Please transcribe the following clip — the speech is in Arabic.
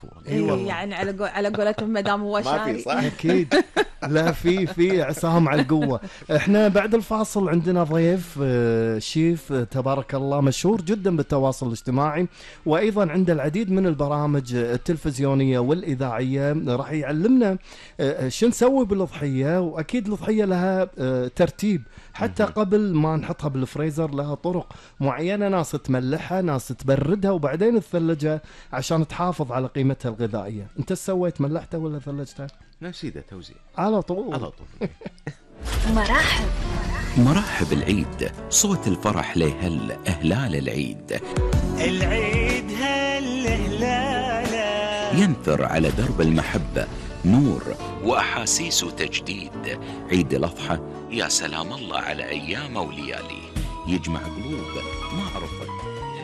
يعني على قولتهم مدام هو شاري. ما في صح؟ أكيد. لا في عصام على القوة. احنا بعد الفاصل عندنا ضيف شيف تبارك الله مشهور جدا بالتواصل الاجتماعي، وأيضا عنده العديد من البرامج التلفزيونية والإذاعية. راح يعلمنا شو نسوي بالأضحية، وأكيد الأضحية لها ترتيب حتى قبل ما نحطها بالفريزر، لها طرق معينة، ناس تملحها ناس تبردها وبعدين تثلجها عشان تحافظ على قيمتها الغذائية. انت سويت ملحتها ولا ثلجتها؟ نسيدة توزيع على طول. على طول. مراحب العيد، صوت الفرح ليهل إهلال العيد. العيد هل هلاله ينثر على درب المحبة نور وأحاسيس وتجديد. عيد الأضحى يا سلام الله على أيام وليالي، يجمع قلوب ما عرفت